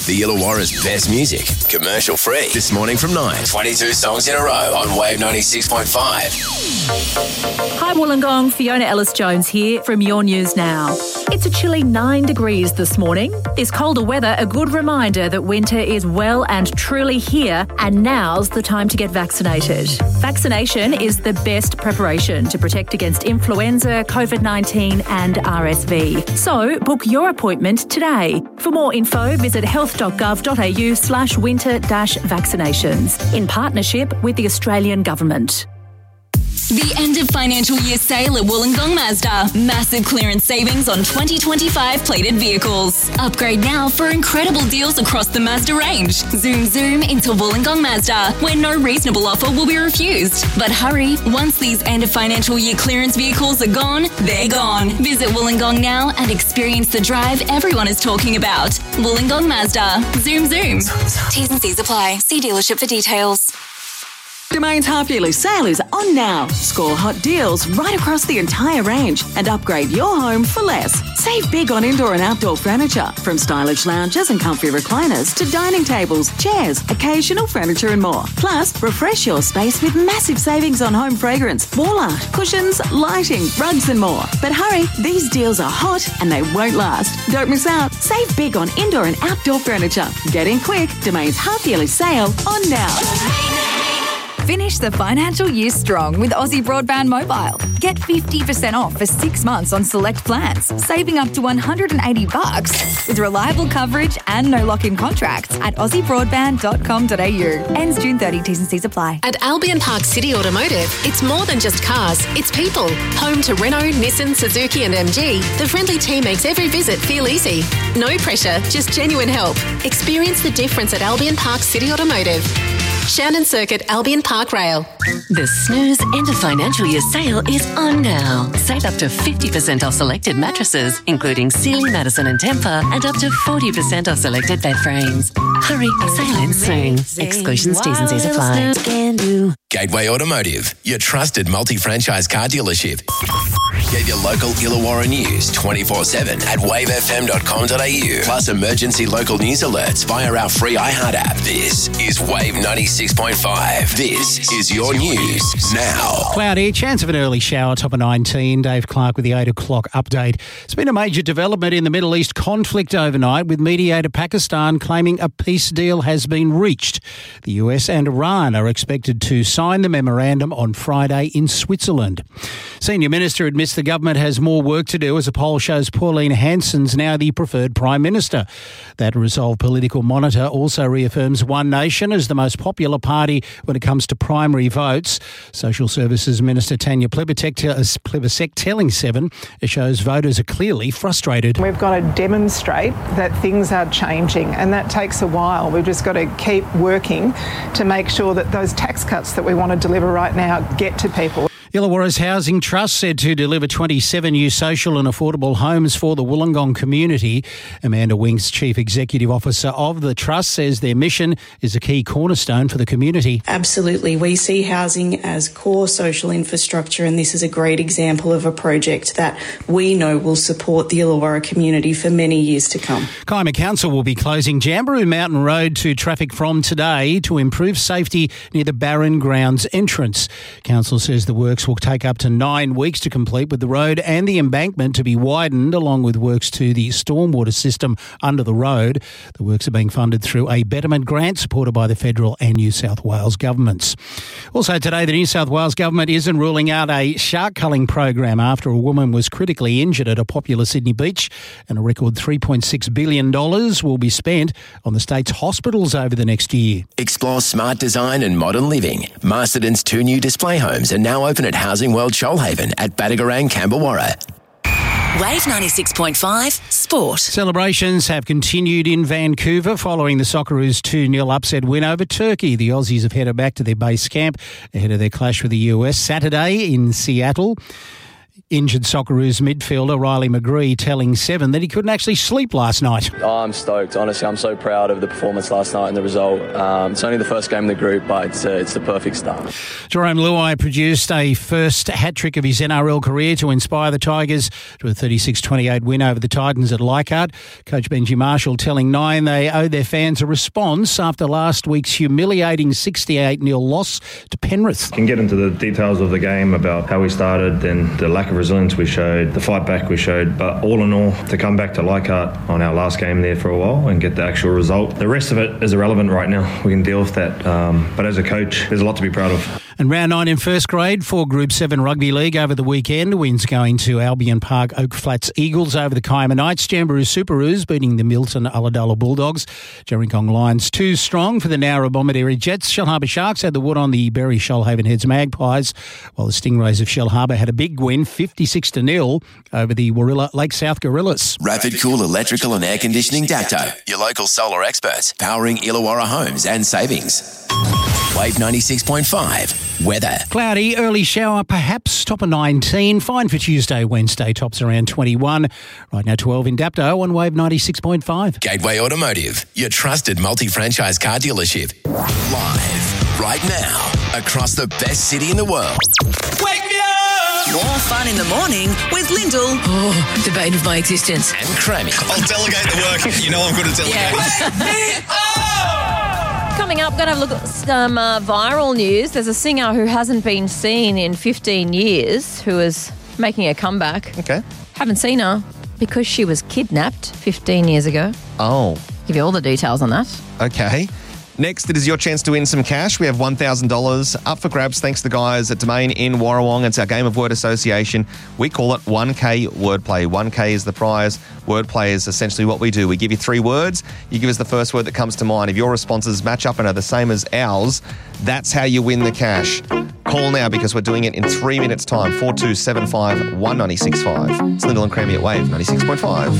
The Illawarra's best music, commercial free. This morning from 9. 22 songs in a row on Wave 96.5. Hi Wollongong, Fiona Ellis-Jones here from Your News Now. It's a chilly 9 degrees this morning. This colder weather a good reminder that winter is well and truly here, and now's the time to get vaccinated. Vaccination is the best preparation to protect against influenza, COVID-19 and RSV. So book your appointment today. For more info, visit health.gov.au/winter-vaccinations in partnership with the Australian Government. The end of financial year sale at Wollongong Mazda. Massive clearance savings on 2025 plated vehicles. Upgrade now for incredible deals across the Mazda range. Zoom into Wollongong Mazda, where no reasonable offer will be refused. But hurry, once these end of financial year clearance vehicles are gone, they're gone. Visit Wollongong now and experience the drive everyone is talking about. Wollongong Mazda. Zoom. T's and C's apply. See dealership for details. Domain's half-yearly sale is on now. Score hot deals right across the entire range and upgrade your home for less. Save big on indoor and outdoor furniture, from stylish lounges and comfy recliners to dining tables, chairs, occasional furniture and more. Plus, refresh your space with massive savings on home fragrance, wall art, cushions, lighting, rugs and more. But hurry, these deals are hot and they won't last. Don't miss out. Save big on indoor and outdoor furniture. Get in quick. Domain's half-yearly sale on now. Finish the financial year strong with Aussie Broadband Mobile. Get 50% off for 6 months on select plans, saving up to $180 with reliable coverage and no lock-in contracts at aussiebroadband.com.au. Ends June 30. T's and C's apply. At Albion Park City Automotive, it's more than just cars, it's people. Home to Renault, Nissan, Suzuki and MG, the friendly team makes every visit feel easy. No pressure, just genuine help. Experience the difference at Albion Park City Automotive. Shannon Circuit, Albion Park Rail. The Snooze end of financial year sale is on now. Save up to 50% off selected mattresses, including Sealy, Madison and Tempur, and up to 40% off selected bed frames. Hurry, sale ends soon. Exclusions, T's and C's apply. Gateway Automotive, your trusted multi-franchise car dealership. Get your local Illawarra news 24/7 at wavefm.com.au. Plus emergency local news alerts via our free iHeart app. This is Wave 96.5. This is your news now. Cloudy, chance of an early shower, top of 19. Dave Clark with the 8 o'clock update. It's been a major development in the Middle East conflict overnight, with mediator Pakistan claiming a peace deal has been reached. The US and Iran are expected to sign the memorandum on Friday in Switzerland. Senior Minister admits the government has more work to do as a poll shows Pauline Hanson's now the preferred Prime Minister. That Resolve Political Monitor also reaffirms One Nation as the most popular party when it comes to primary votes. Social Services Minister Tanya Plibersek telling Seven it shows voters are clearly frustrated. We've got to demonstrate that things are changing, and that takes a while. We've just got to keep working to make sure that those tax cuts that we want to deliver right now get to people. Illawarra's Housing Trust said to deliver 27 new social and affordable homes for the Wollongong community. Amanda Winks, Chief Executive Officer of the Trust, says their mission is a key cornerstone for the community. Absolutely. We see housing as core social infrastructure, and this is a great example of a project that we know will support the Illawarra community for many years to come. Kaima Council will be closing Jamberoo Mountain Road to traffic from today to improve safety near the Barron Grounds entrance. Council says the works will take up to 9 weeks to complete, with the road and the embankment to be widened, along with works to the stormwater system under the road. The works are being funded through a betterment grant supported by the federal and New South Wales governments. Also today, the New South Wales government isn't ruling out a shark culling program after a woman was critically injured at a popular Sydney beach, and a record $3.6 billion will be spent on the state's hospitals over the next year. Explore smart design and modern living. Masterton's 2 new display homes are now open at Housing World Shoalhaven at Badagarang, Camberwarra. Wave 96.5 Sport. Celebrations have continued in Vancouver following the Socceroos' 2-0 upset win over Turkey. The Aussies have headed back to their base camp ahead of their clash with the US Saturday in Seattle. Injured Socceroos midfielder Riley McGree telling Seven that he couldn't actually sleep last night. Oh, I'm stoked. Honestly, I'm so proud of the performance last night and the result. It's only the first game in the group, but it's the perfect start. Jerome Luai produced a first hat-trick of his NRL career to inspire the Tigers to a 36-28 win over the Titans at Leichhardt. Coach Benji Marshall telling Nine they owe their fans a response after last week's humiliating 68-0 loss to Penrith. Can get into the details of the game about how we started and the lack of resilience we showed, the fight back we showed, but all in all, to come back to Leichhardt on our last game there for a while and get the actual result. The rest of it is irrelevant right now. We can deal with that. But as a coach, there's a lot to be proud of. And round 9 in first grade for Group 7 Rugby League over the weekend. Wins going to Albion Park Oak Flats Eagles over the Kiama Knights. Jamboree Superoos beating the Milton Ulladulla Bulldogs. Gerringong Lions 2 strong for the Nowra Bomaderry Jets. Shell Harbour Sharks had the wood on the Berry Shoalhaven Heads Magpies, while the Stingrays of Shell Harbour had a big win, 56-0 over the Warilla Lake South Gorillas. Rapid Cool Electrical and Air Conditioning Dapto, your local solar experts, powering Illawarra homes and savings. Wave 96.5. Weather. Cloudy, early shower, perhaps, top of 19. Fine for Tuesday, Wednesday, tops around 21. Right now 12 in Dapto on Wave 96.5. Gateway Automotive, your trusted multi-franchise car dealership. Live, right now, across the best city in the world. Wake me up! More fun in the morning with Lyndall. Oh, the bane of my existence. And Crammy. I'll delegate the work. You know I'm good at delegating. Yeah. Wake me up! Coming up, going to have a look at some viral news. There's a singer who hasn't been seen in 15 years who is making a comeback. Okay. Haven't seen her because she was kidnapped 15 years ago. Oh. Give you all the details on that. Okay. Next, it is your chance to win some cash. We have $1,000 up for grabs thanks to the guys at Domain in Warrawong. It's our game of word association. We call it 1K Wordplay. 1K is the prize. Wordplay is essentially what we do. We give you 3 words. You give us the first word that comes to mind. If your responses match up and are the same as ours, that's how you win the cash. Call now because we're doing it in 3 minutes' time. 4275 1965. It's Lyndall and Crammy at Wave 96.5.